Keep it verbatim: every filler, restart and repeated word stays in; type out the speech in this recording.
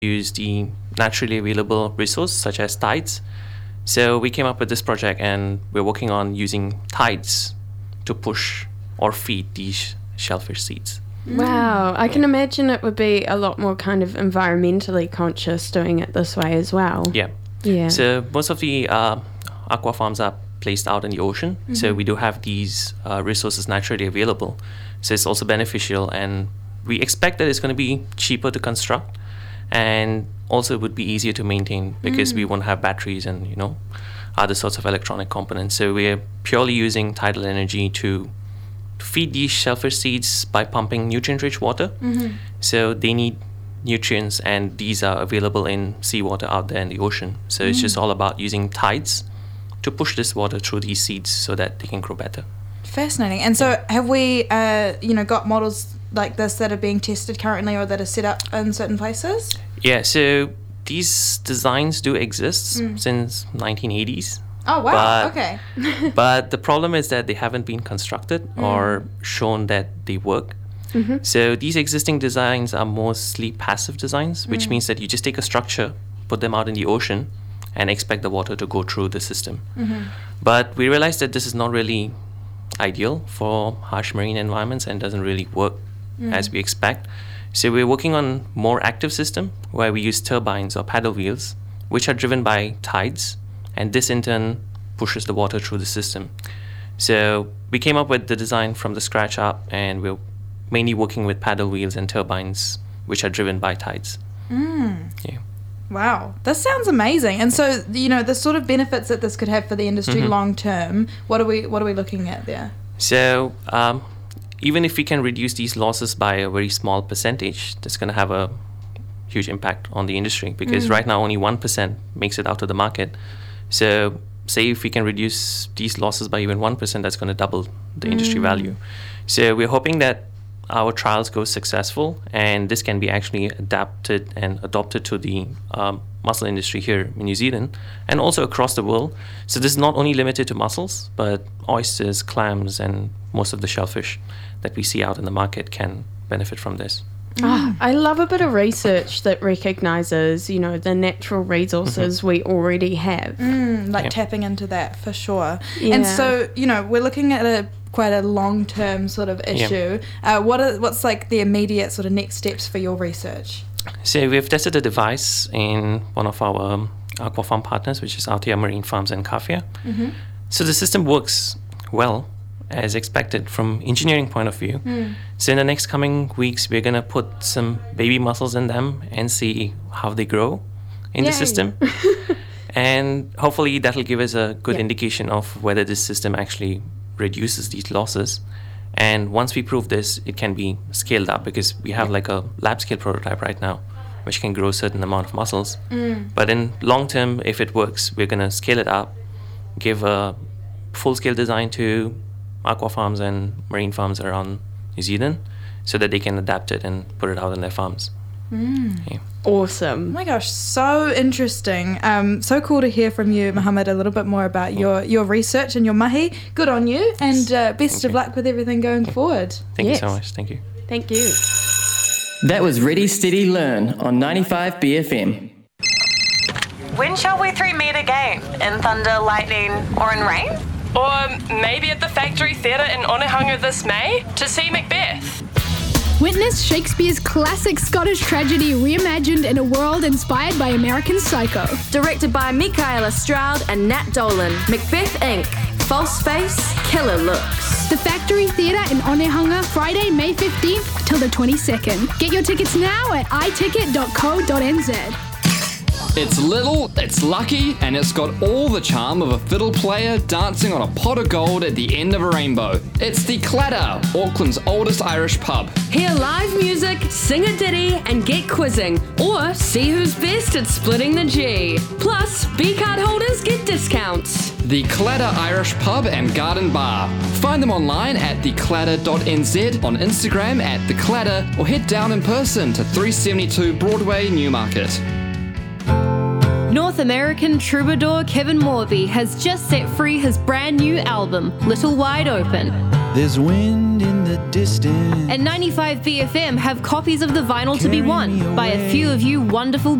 use the naturally available resource such as tides. So we came up with this project, and we're working on using tides to push or feed these shellfish seeds. Wow, I can imagine it would be a lot more kind of environmentally conscious doing it this way as well. Yeah. Yeah. So most of the uh, aqua farms are placed out in the ocean. Mm-hmm. So we do have these uh, resources naturally available. So it's also beneficial, and we expect that it's going to be cheaper to construct, and also it would be easier to maintain because mm. we won't have batteries and, you know, other sorts of electronic components. So we're purely using tidal energy to feed these shellfish seeds by pumping nutrient-rich water. Mm-hmm. So they need nutrients, and these are available in seawater out there in the ocean. So mm. it's just all about using tides to push this water through these seeds so that they can grow better. Fascinating. And so yeah. have we, uh, you know, got models like this that are being tested currently or that are set up in certain places? Yeah, so these designs do exist mm. since nineteen eighties. Oh, wow, but, okay. But the problem is that they haven't been constructed mm. or shown that they work. Mm-hmm. So these existing designs are mostly passive designs, which mm. means that you just take a structure, put them out in the ocean, and expect the water to go through the system. Mm-hmm. But we realized that this is not really ideal for harsh marine environments and doesn't really work mm. as we expect. So we're working on more active system where we use turbines or paddle wheels, which are driven by tides, and this in turn pushes the water through the system. So we came up with the design from the scratch up, and we're mainly working with paddle wheels and turbines, which are driven by tides. Mm. Yeah. Wow, this sounds amazing. And so, you know, the sort of benefits that this could have for the industry mm-hmm. long term, what are we what are we looking at there? So, um, even if we can reduce these losses by a very small percentage, that's going to have a huge impact on the industry, because mm. right now only one percent makes it out to the market. So, say if we can reduce these losses by even one percent, that's going to double the mm. industry value. So, we're hoping that our trials go successful, and this can be actually adapted and adopted to the um, mussel industry here in New Zealand and also across the world. So this is not only limited to mussels, but oysters, clams, and most of the shellfish that we see out in the market can benefit from this. Oh, I love a bit of research that recognises, you know, the natural resources mm-hmm. we already have. Mm, like yeah. tapping into that for sure. Yeah. And so, you know, we're looking at a quite a long-term sort of issue. Yeah. Uh, what are, what's like the immediate sort of next steps for your research? So we've tested a device in one of our um, aqua farm partners, which is Aotea Marine Farms and Kafia. Mm-hmm. So the system works well, as expected from engineering point of view. Mm. So in the next coming weeks, we're going to put some baby mussels in them and see how they grow in Yay. the system. And hopefully that'll give us a good yeah. indication of whether this system actually reduces these losses. And once we prove this, it can be scaled up, because we have yeah. like a lab scale prototype right now which can grow a certain amount of mussels. Mm. But in long term, if it works, we're going to scale it up, give a full scale design to aqua farms and marine farms around New Zealand so that they can adapt it and put it out in their farms. Mm. Yeah. Awesome. Oh my gosh, so interesting. Um, so cool to hear from you, Mohammed, a little bit more about your, your research and your mahi. Good on you, and uh, best Thank of you. luck with everything going forward. Thank yes. you so much. Thank you. Thank you. That was Ready, Steady, Learn on ninety-five B F M. When shall we three meet again? In thunder, lightning, or in rain? Or maybe at the Factory Theatre in Onehunga this May to see Macbeth. Witness Shakespeare's classic Scottish tragedy reimagined in a world inspired by American Psycho. Directed by Michaela Stroud and Nat Dolan. Macbeth Incorporated. False face, killer looks. The Factory Theatre in Onehunga, Friday, May fifteenth till the twenty-second. Get your tickets now at i ticket dot co dot n z. It's little, it's lucky, and it's got all the charm of a fiddle player dancing on a pot of gold at the end of a rainbow. It's the Clatter, Auckland's oldest Irish pub. Hear live music, sing a ditty, and get quizzing, or see who's best at splitting the G. Plus, B-card holders get discounts. The Clatter Irish Pub and Garden Bar. Find them online at the clatter dot n z, on Instagram at The Clatter, or head down in person to three seventy-two Broadway, Newmarket. North American troubadour Kevin Morby has just set free his brand new album, Little Wide Open. There's wind in the distance. And ninety-five B F M have copies of the vinyl to be won by a few of you wonderful